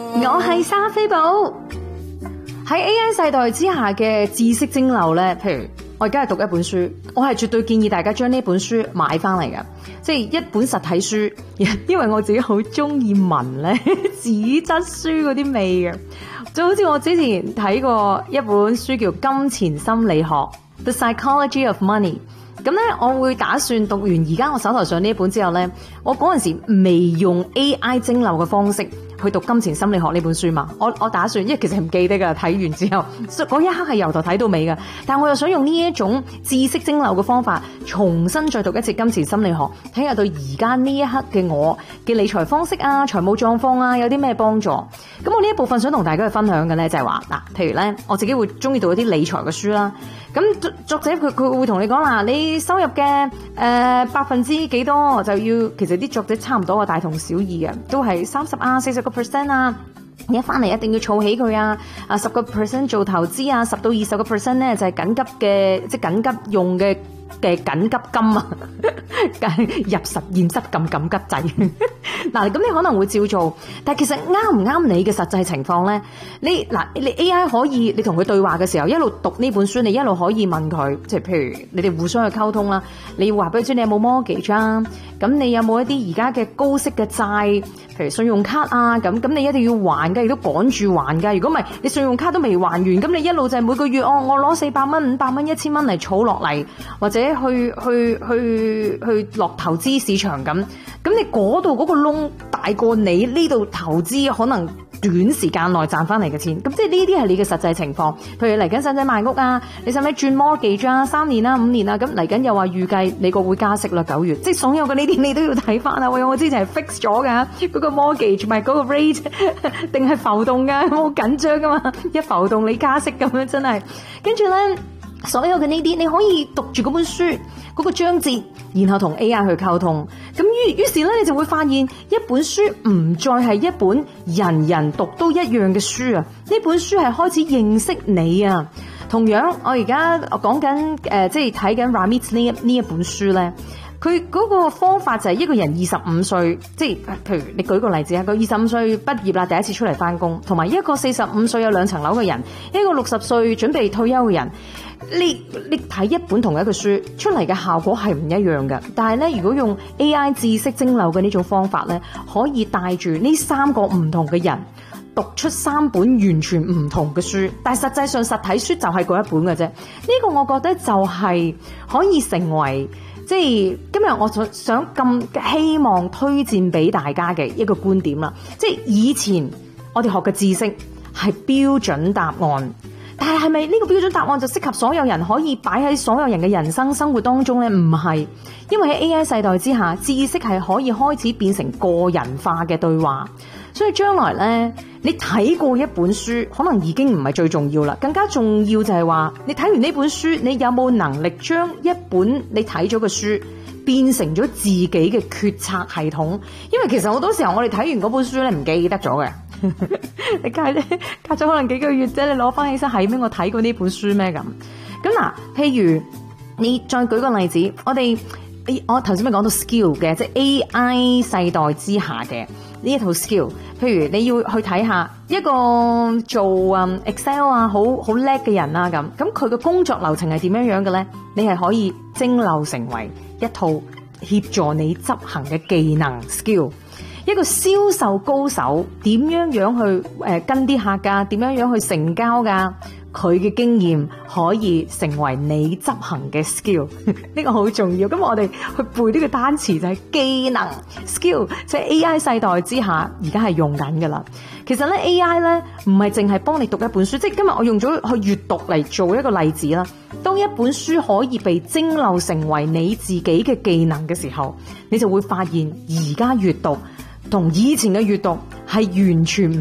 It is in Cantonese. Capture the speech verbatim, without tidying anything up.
我係莎菲寶。喺 A I 世代之下嘅知識蒸餾咧，譬如我而家係讀一本書，我係絕對建議大家將呢本書買翻嚟嘅，即係一本實體書，因為我自己好中意聞咧紙質書嗰啲味嘅，就好似我之前睇過一本書叫《金錢心理學》The Psychology of Money。咁咧，我會打算讀完而家我手頭上呢一本之後咧，我嗰陣時未用 A I 蒸餾嘅方式去讀《金錢心理學》呢本書嘛，我我打算，因為其實唔記得噶，睇完之後，嗰一刻係由頭睇到尾噶，但我又想用呢一種知識蒸餾嘅方法，重新再讀一次《金錢心理學》，睇下對而家呢一刻嘅我嘅理財方式啊、財務狀況啊，有啲咩幫助。咁我呢一部分想同大家去分享嘅咧，就係話嗱，譬如咧，我自己會中意讀一啲理財嘅書啦。咁作者佢佢會同你講啦，你收入嘅誒、呃、百分之幾多就要，其實啲作者差唔多啊，大同小異嘅，都係三十啊、四十個 percent 啊，你一翻嚟一定要儲起佢啊，啊十個 percent 做投資啊，十到二十個 percent 咧就係緊急嘅，即係緊急用嘅嘅緊急金啊，入實驗室撳緊急掣。嗱，咁你可能會照做，但係其實啱唔啱你嘅實際情況咧？你嗱，你 A I 可以你同佢對話嘅時候，一路讀呢本書，你一路可以問佢，即係譬如你哋互相去溝通啦。你要話俾佢知你有冇 mortgage 啊？咁你有冇一啲而家嘅高息嘅債，譬如信用卡啊？咁咁你一定要還嘅，亦都趕住還㗎。如果唔係，你信用卡都未還完，咁你一路就係每個月哦，我攞四百蚊、五百蚊、一千蚊嚟儲落嚟，或者去去去去落投資市場咁。咁你嗰度嗰個窿大過你呢度投資可能短時間內賺翻嚟嘅錢，咁即係呢啲係你嘅實際情況。譬如嚟緊使唔使賣屋啊？你使唔使轉 mortgage 啊？三年啊、五年啊？咁嚟緊又話預計美國會加息啦，九月，即係所有嘅呢啲你都要睇翻啊！喂，我之前係 fix 咗㗎，嗰個 mortgage 唔係嗰個 rate 定係浮動㗎，好緊張㗎嘛！一浮動你加息咁樣真係，跟住咧。所有嘅呢啲，你可以讀住嗰本書嗰、嗰個章節，然後同 A I 去溝通。咁於於是咧，你就會發現一本書唔再係一本人人讀都一樣嘅書啊！呢本書係開始認識你啊。同樣，我而家講緊誒，即係睇緊 Ramit 呢一呢一本書咧。佢嗰個方法就係一個人二十五歲，即係譬如你舉個例子啊，佢二十五歲畢業啦，第一次出嚟翻工，同埋一個四十五歲有兩層樓嘅人，一個六十歲準備退休嘅人，你你睇一本同一個書出嚟嘅效果係唔一樣嘅。但係咧，如果用 A I 知識蒸餾嘅呢種方法咧，可以帶住呢三個唔同嘅人讀出三本完全唔同嘅書，但係實際上實體書就係嗰一本嘅啫。呢個我覺得就係可以成為。即係今日我想想咁希望推薦俾大家嘅一個觀點啦，即係以前我哋學嘅知識係標準答案，但係係咪呢個標準答案就適合所有人，可以擺喺所有人嘅人生生活當中呢？唔係，因為喺 A I 世代之下，知識係可以開始變成個人化嘅對話，所以將來呢，你睇過一本書可能已經唔係最重要啦，更加重要就係話你睇完呢本書，你有冇能力將一本你睇咗嘅書變成咗自己嘅決策系統？因為其實好多時候我哋睇完嗰本書咧唔記得咗嘅，你隔隔咗可能幾個月啫，你攞翻起身係咩？我睇過呢本書咩咁？咁嗱，譬如你再舉個例子，我哋我頭先咪講到 skill 嘅，即係 A I 世代之下嘅呢一套 skill。譬如你要去睇下一個做 Excel 啊好好叻嘅人啊咁，咁佢嘅工作流程係點樣樣嘅咧？你係可以蒸餾成為一套協助你執行嘅技能 skill。一個銷售高手點樣樣去誒跟啲客噶，點樣樣去成交噶，佢嘅經驗可以成為你執行嘅 skill， 呢個好重要。咁我哋去背呢個單詞就係技能 skill， 即係 A I 世代之下而家係用緊噶啦。其實咧 A I 咧唔係淨係幫你讀一本書，即係今日我用咗去閱讀嚟做一個例子啦。當一本書可以被蒸餾成為你自己嘅技能嘅時候，你就會發現而家閱讀同以前嘅閱讀係完全唔